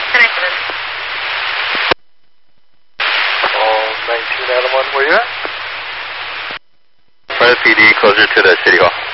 Connected. All 19 Adam 1, where you at? Front of PD, closer to the City Hall.